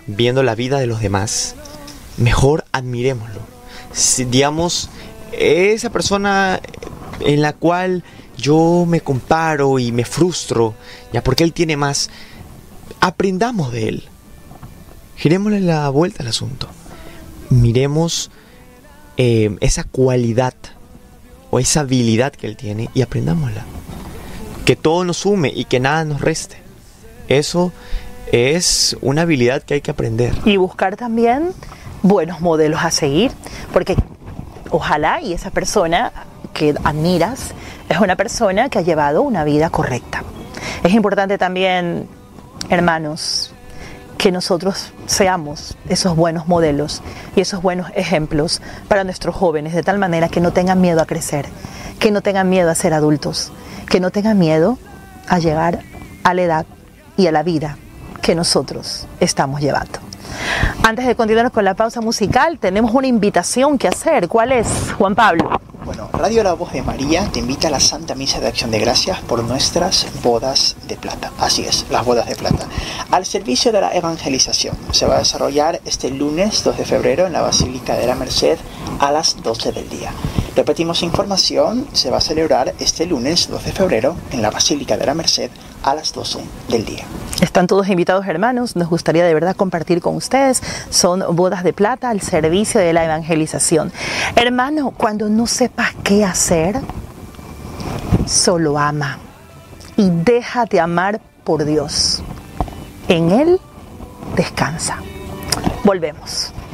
viendo la vida de los demás, mejor admirémoslo. Si, digamos, esa persona en la cual yo me comparo y me frustro, ya porque él tiene más, aprendamos de él. Girémosle la vuelta al asunto. Miremos esa cualidad o esa habilidad que él tiene y aprendámosla. Que todo nos sume y que nada nos reste. Eso es una habilidad que hay que aprender. Y buscar también buenos modelos a seguir, porque ojalá y esa persona que admiras es una persona que ha llevado una vida correcta. Es importante también, hermanos, que nosotros seamos esos buenos modelos y esos buenos ejemplos para nuestros jóvenes, de tal manera que no tengan miedo a crecer, que no tengan miedo a ser adultos, que no tengan miedo a llegar a la edad y a la vida que nosotros estamos llevando. Antes de continuar con la pausa musical, tenemos una invitación que hacer. ¿Cuál es, Juan Pablo? Bueno, Radio La Voz de María te invita a la Santa Misa de Acción de Gracias por nuestras bodas de plata. Así es, las bodas de plata. Al servicio de la evangelización. Se va a desarrollar este lunes 2 de febrero en la Basílica de la Merced a las 12 del día. Repetimos información, se va a celebrar este lunes 2 de febrero en la Basílica de la Merced a las 12 del día. Están todos invitados, hermanos. Nos gustaría de verdad compartir con ustedes. Son bodas de plata al servicio de la evangelización. Hermano, cuando no sepas qué hacer, solo ama y déjate amar por Dios. En Él descansa. Volvemos.